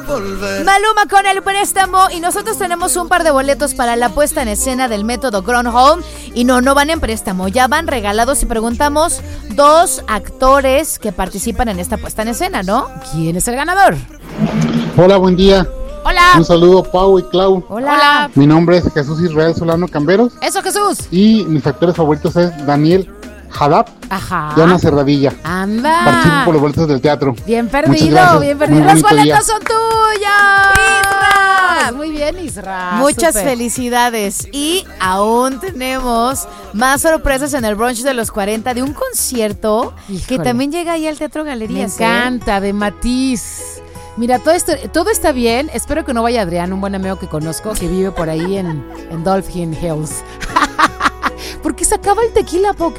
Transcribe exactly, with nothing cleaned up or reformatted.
Maluma con el préstamo. Y nosotros tenemos un par de boletos para la puesta en escena del método Gronholm. Y no, no van en préstamo, ya van regalados. Y preguntamos dos actores que participan en esta puesta en escena, ¿no? ¿Quién es el ganador? Hola, buen día. Hola. Un saludo, Pau y Clau. Hola. Hola. Mi nombre es Jesús Israel Solano Camberos. Eso, Jesús. Y mis actores favoritos es Daniel Hadad. Ajá. Y Ana Serradilla. Anda. Participo por los boletos del teatro. Bien perdido, bien perdido. Los boletos día. Son tuyos. Isra. Muy bien, Isra. Muchas Super. Felicidades. Y aún tenemos más sorpresas en el brunch de los cuarenta de un concierto. Híjole. Que también llega ahí al Teatro Galerías. Me encanta, ¿eh? De Matiz. Mira, todo esto, todo está bien. Espero que no vaya Adrián, un buen amigo que conozco, que vive por ahí en, en Dolphin Hills. ¿Por qué se acaba el tequila, Pau?